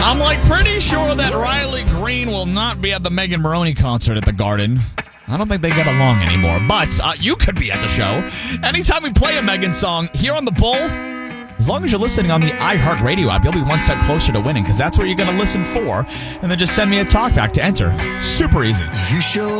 I'm pretty sure that Riley Green will not be at the Megan Maroney concert at the Garden. I don't think they get along anymore, but you could be at the show. Anytime we play a Megan song here on The Bull, as long as you're listening on the iHeartRadio app, you'll be one step closer to winning because that's where you're going to listen for. And then just send me a talkback to enter. Super easy. You show